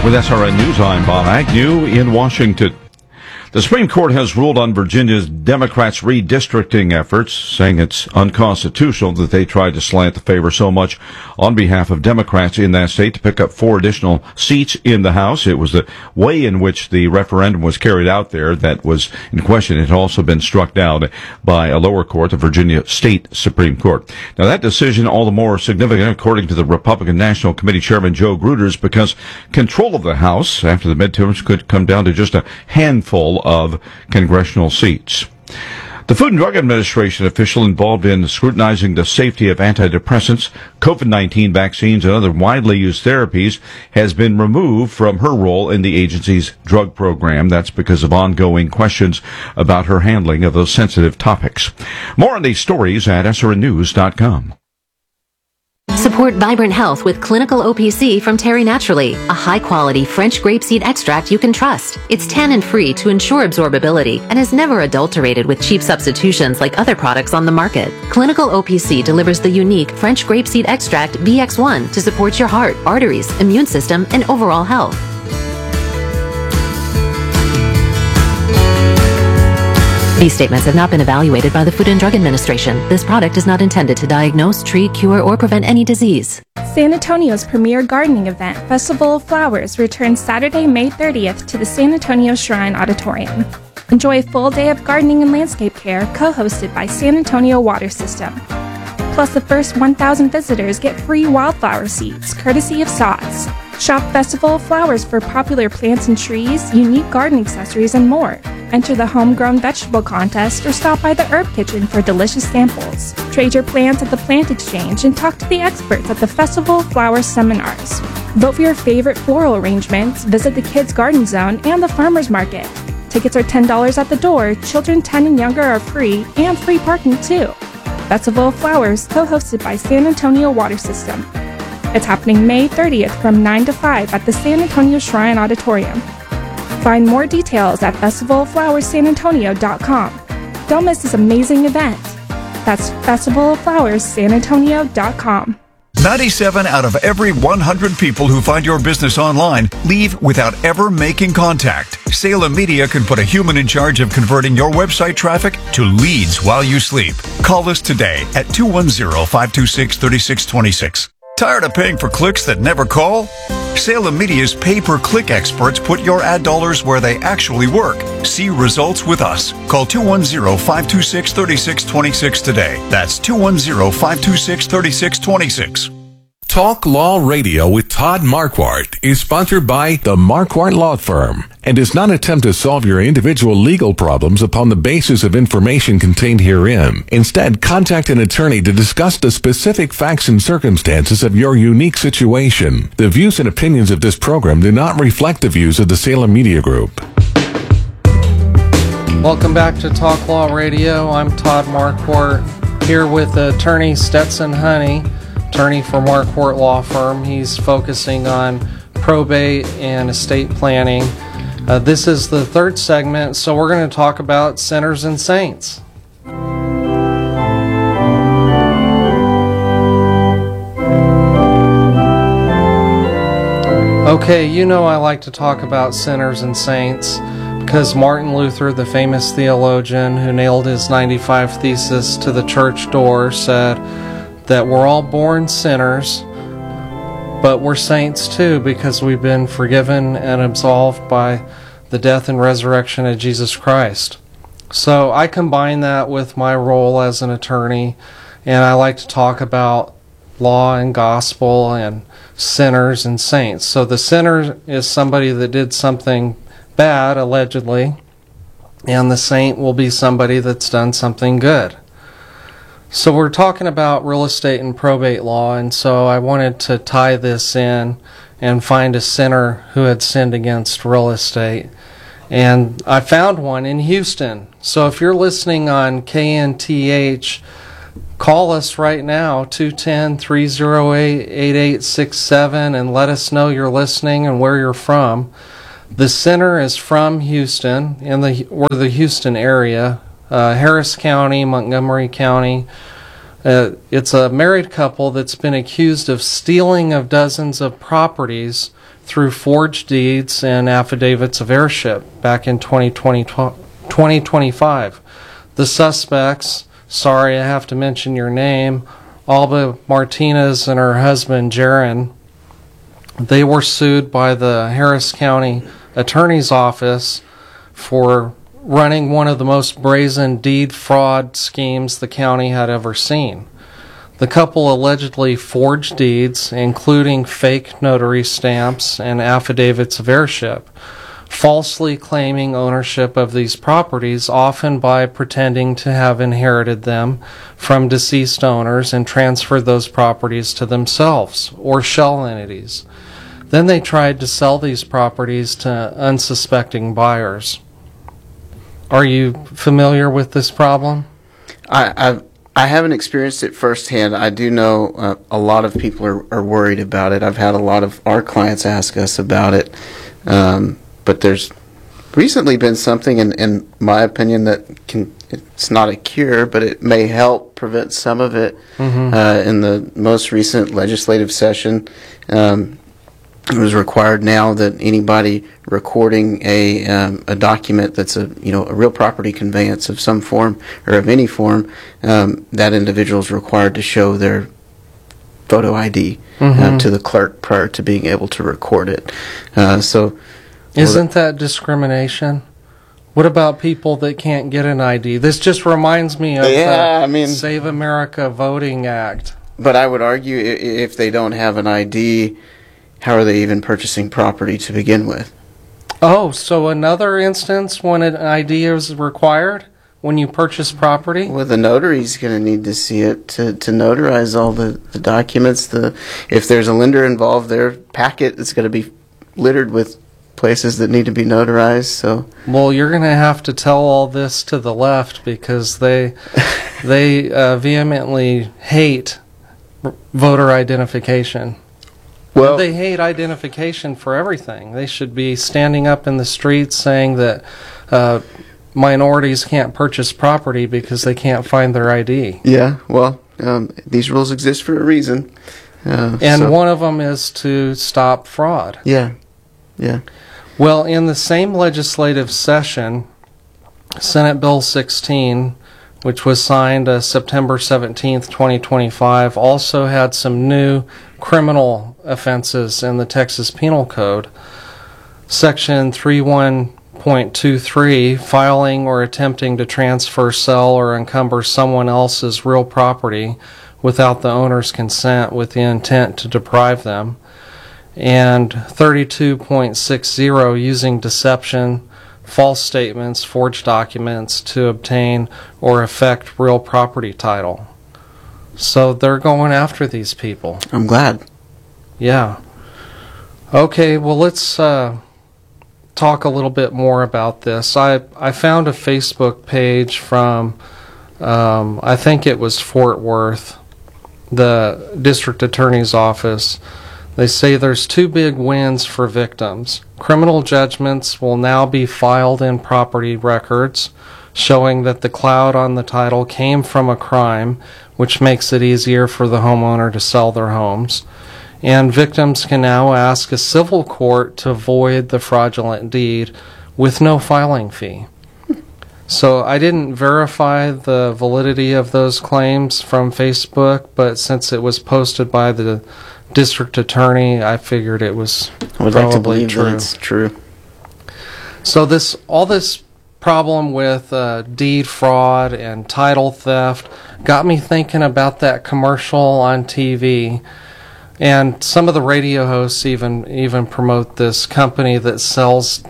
With SRN News, I'm Bob Agnew in Washington. The Supreme Court has ruled on Virginia's Democrats' redistricting efforts, saying it's unconstitutional that they tried to slant the favor so much on behalf of Democrats in that state to pick up 4 additional seats in the House. It was the way in which the referendum was carried out there that was in question. It had also been struck down by a lower court, the Virginia State Supreme Court. Now, that decision all the more significant, according to the Republican National Committee Chairman Joe Gruters, because control of the House after the midterms could come down to just a handful of congressional seats. The Food and Drug Administration official involved in scrutinizing the safety of antidepressants, COVID-19 vaccines, and other widely used therapies has been removed from her role in the agency's drug program. That's because of ongoing questions about her handling of those sensitive topics. More on these stories at srnnews.com. Support vibrant health with Clinical OPC from Terry Naturally, a high-quality French grapeseed extract you can trust. It's tannin-free to ensure absorbability and is never adulterated with cheap substitutions like other products on the market. Clinical OPC delivers the unique French grapeseed extract VX1 to support your heart, arteries, immune system, and overall health. These statements have not been evaluated by the Food and Drug Administration. This product is not intended to diagnose, treat, cure, or prevent any disease. San Antonio's premier gardening event, Festival of Flowers, returns Saturday, May 30th to the San Antonio Shrine Auditorium. Enjoy a full day of gardening and landscape care, co-hosted by San Antonio Water System. Plus, the first 1,000 visitors get free wildflower seeds, courtesy of Sods. Shop Festival of Flowers for popular plants and trees, unique garden accessories, and more. Enter the homegrown vegetable contest or stop by the herb kitchen for delicious samples. Trade your plants at the Plant Exchange and talk to the experts at the Festival of Flowers seminars. Vote for your favorite floral arrangements, visit the Kids Garden Zone and the Farmers Market. Tickets are $10 at the door, children 10 and younger are free, and free parking too. Festival of Flowers, co-hosted by San Antonio Water System. It's happening May 30th from 9 to 5 at the San Antonio Shrine Auditorium. Find more details at festivaloflowerssanantonio.com. Don't miss this amazing event. That's festivaloflowerssanantonio.com. 97 out of every 100 people who find your business online leave without ever making contact. Salem Media can put a human in charge of converting your website traffic to leads while you sleep. Call us today at 210-526-3626. Tired of paying for clicks that never call? Salem Media's pay-per-click experts put your ad dollars where they actually work. See results with us. Call 210-526-3626 today. That's 210-526-3626. Talk Law Radio with Todd Marquardt is sponsored by the Marquardt Law Firm and does not attempt to solve your individual legal problems upon the basis of information contained herein. Instead, contact an attorney to discuss the specific facts and circumstances of your unique situation. The views and opinions of this program do not reflect the views of the Salem Media Group. Welcome back to Talk Law Radio. I'm Todd Marquardt here with attorney Stetson Honey, attorney for Marquardt Law Firm. He's focusing on probate and estate planning. This is the third segment, so we're going to talk about sinners and saints. Okay, you know I like to talk about sinners and saints because Martin Luther, the famous theologian who nailed his 95 Thesis to the church door, said that we're all born sinners, but we're saints too because we've been forgiven and absolved by the death and resurrection of Jesus Christ. So I combine that with my role as an attorney, and I like to talk about law and gospel and sinners and saints. So the sinner is somebody that did something bad, allegedly, and the saint will be somebody that's done something good. So we're talking about real estate and probate law, and so I wanted to tie this in and find a sinner who had sinned against real estate. And I found one in Houston. So if you're listening on KNTH, call us right now, 210-308-8867, and let us know you're listening and where you're from. The sinner is from Houston, or the Houston area, Harris County, Montgomery County, It's a married couple that's been accused of stealing of dozens of properties through forged deeds and affidavits of heirship back in 2025. The suspects, sorry I have to mention your name, Alba Martinez and her husband Jaron, they were sued by the Harris County Attorney's Office for running one of the most brazen deed fraud schemes the county had ever seen. The couple allegedly forged deeds, including fake notary stamps and affidavits of heirship, falsely claiming ownership of these properties, often by pretending to have inherited them from deceased owners and transferred those properties to themselves or shell entities. Then they tried to sell these properties to unsuspecting buyers. Are you familiar with this problem? I haven't experienced it firsthand. I do know a lot of people are worried about it. I've had a lot of our clients ask us about it. But there's recently been something, in my opinion, that it's not a cure, but it may help prevent some of it. In the most recent legislative session, it was required now that anybody recording a document that's a real property conveyance of some form or of any form, that individual is required to show their photo ID to the clerk prior to being able to record it. Isn't that discrimination? What about people that can't get an ID? This just reminds me of the Save America Voting Act. But I would argue if they don't have an ID, how are they even purchasing property to begin with? Oh, so another instance when an ID is required when you purchase property? Well, the notary's going to need to see it to notarize all the documents. If there's a lender involved, their packet is going to be littered with places that need to be notarized. So, well, you're going to have to tell all this to the left because they vehemently hate voter identification. Well, they hate identification for everything. They should be standing up in the streets saying that minorities can't purchase property because they can't find their ID. Yeah, well, these rules exist for a reason. One of them is to stop fraud. Yeah. Well, in the same legislative session, Senate Bill 16, which was signed September 17th, 2025, also had some new criminal offenses in the Texas Penal Code. Section 31.23, filing or attempting to transfer, sell, or encumber someone else's real property without the owner's consent with the intent to deprive them. And 32.60, using deception, false statements, forged documents to obtain or affect real property title. So they're going after these people. I'm glad. Yeah. Okay, well, let's talk a little bit more about this. I found a Facebook page from, I think it was Fort Worth, the district attorney's office. They say there's two big wins for victims. Criminal judgments will now be filed in property records, showing that the cloud on the title came from a crime, which makes it easier for the homeowner to sell their homes. And victims can now ask a civil court to void the fraudulent deed with no filing fee. So I didn't verify the validity of those claims from Facebook, but since it was posted by the district attorney, I figured it was I would like to believe that it's true. So all this problem with deed fraud and title theft got me thinking about that commercial on TV. And some of the radio hosts even promote this company that sells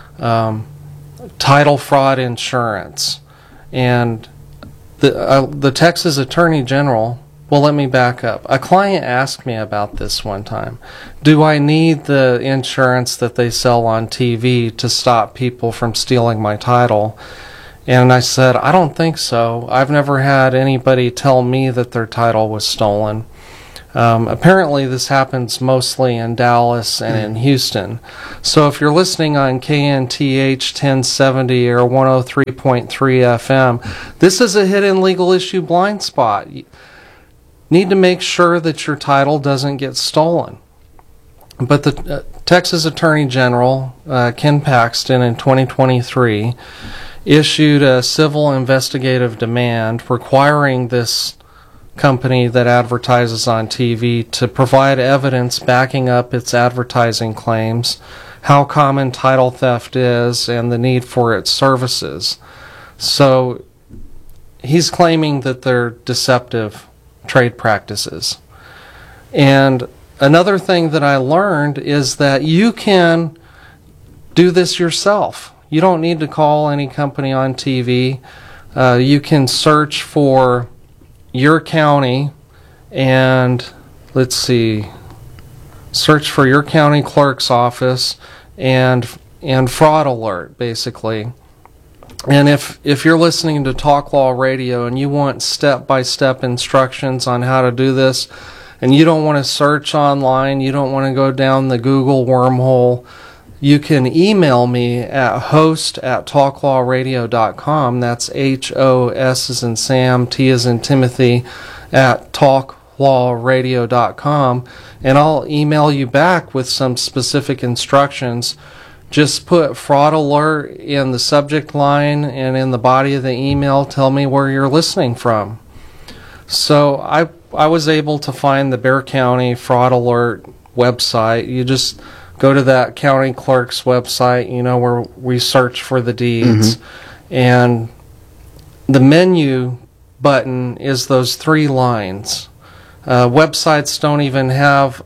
title fraud insurance. And the Texas Attorney General, well, let me back up. A client asked me about this one time. Do I need the insurance that they sell on TV to stop people from stealing my title? And I said, I don't think so. I've never had anybody tell me that their title was stolen. Apparently this happens mostly in Dallas and in Houston. So if you're listening on KNTH 1070 or 103.3 FM, this is a hidden legal issue blind spot. need to make sure that your title doesn't get stolen. But the Texas Attorney General, Ken Paxton, in 2023, issued a civil investigative demand requiring this company that advertises on TV to provide evidence backing up its advertising claims, how common title theft is, and the need for its services. So he's claiming that they're deceptive trade practices. And another thing that I learned is that you can do this yourself. You don't need to call any company on TV. You can search for your county and, let's see, search for your county clerk's office and fraud alert, basically. And if you're listening to Talk Law Radio and you want step-by-step instructions on how to do this, and you don't want to search online, you don't want to go down the Google wormhole, you can email me at host@talklawradio.com. That's HOS as in Sam, T as in Timothy, at talklawradio.com. And I'll email you back with some specific instructions. Just put fraud alert in the subject line, and in the body of the email, tell me where you're listening from. So I was able to find the Bexar County fraud alert website. You just go to that county clerk's website, where we search for the deeds. And the menu button is those 3 lines. Websites don't even have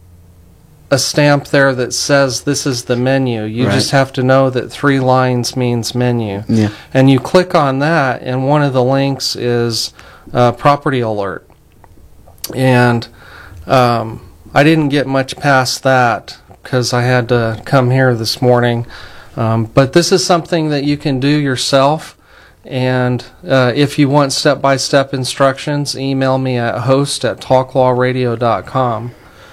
a stamp there that says this is the menu. You just have to know that 3 lines means menu. Yeah. And you click on that, and one of the links is property alert. And I didn't get much past that because I had to come here this morning. But this is something that you can do yourself. And if you want step-by-step instructions, email me at host@talklawradio.com.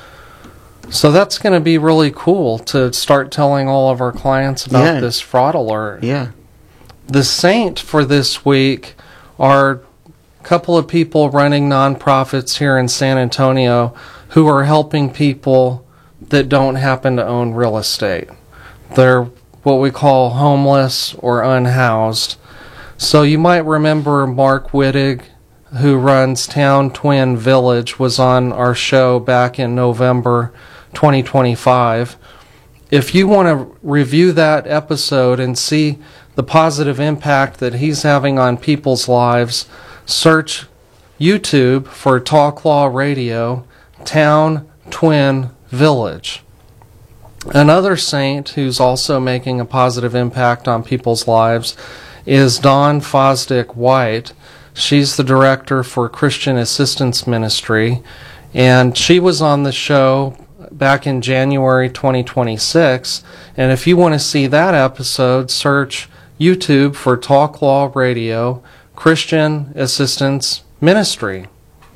So that's going to be really cool to start telling all of our clients about this fraud alert. Yeah. The saint for this week are a couple of people running nonprofits here in San Antonio who are helping people that don't happen to own real estate. They're what we call homeless or unhoused. So you might remember Mark Wittig, who runs Town Twin Village, was on our show back in November 2025. If you want to review that episode and see the positive impact that he's having on people's lives, search YouTube for Talk Law Radio, Town Twin Village. Another saint who's also making a positive impact on people's lives is Dawn Fosdick White. She's the director for Christian Assistance Ministry, and she was on the show back in January 2026. And if you want to see that episode, search YouTube for Talk Law Radio, Christian Assistance Ministry.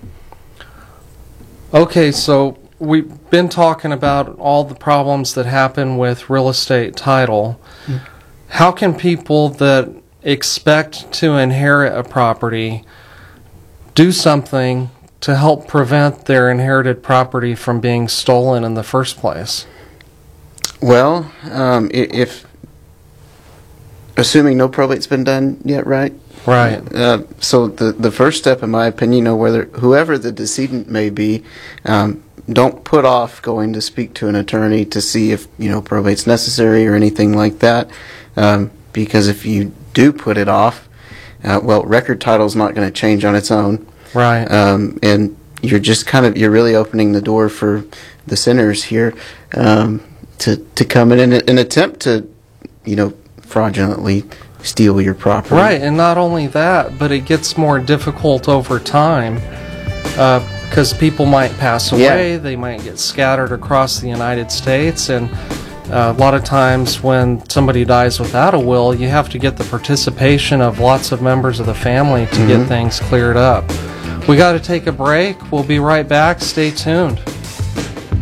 Okay, so we've been talking about all the problems that happen with real estate title. How can people that expect to inherit a property do something to help prevent their inherited property from being stolen in the first place? Well, if assuming no probate's been done yet, right? Right. So the first step, in my opinion, whoever the decedent may be, don't put off going to speak to an attorney to see if probate's necessary or anything like that. Because if you do put it off, record title's not going to change on its own. Right. And you're just you're really opening the door for the sinners here to come in and attempt to, fraudulently steal your property. Right, and not only that, but it gets more difficult over time because people might pass away, they might get scattered across the United States, and a lot of times when somebody dies without a will, you have to get the participation of lots of members of the family to get things cleared up. We got to take a break. We'll be right back. Stay tuned.